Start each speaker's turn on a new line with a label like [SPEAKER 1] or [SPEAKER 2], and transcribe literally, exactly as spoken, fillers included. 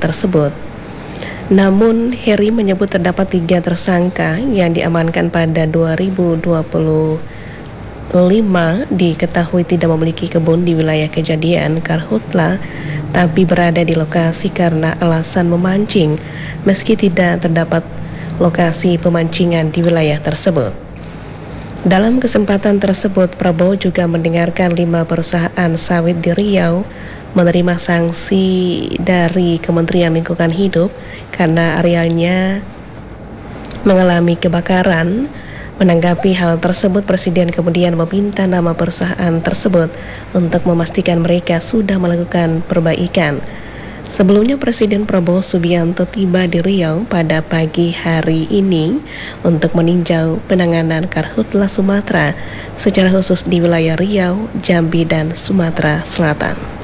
[SPEAKER 1] tersebut. Namun, Heri menyebut terdapat tiga tersangka yang diamankan pada dua ribu dua puluh lima diketahui tidak memiliki kebun di wilayah kejadian karhutla, tapi berada di lokasi karena alasan memancing, meski tidak terdapat lokasi pemancingan di wilayah tersebut. Dalam kesempatan tersebut, Prabowo juga mendengarkan lima perusahaan sawit di Riau menerima sanksi dari Kementerian Lingkungan Hidup karena arealnya mengalami kebakaran. Menanggapi hal tersebut, Presiden kemudian meminta nama perusahaan tersebut untuk memastikan mereka sudah melakukan perbaikan. Sebelumnya, Presiden Prabowo Subianto tiba di Riau pada pagi hari ini untuk meninjau penanganan karhutla Sumatera, secara khusus di wilayah Riau, Jambi, dan Sumatera Selatan.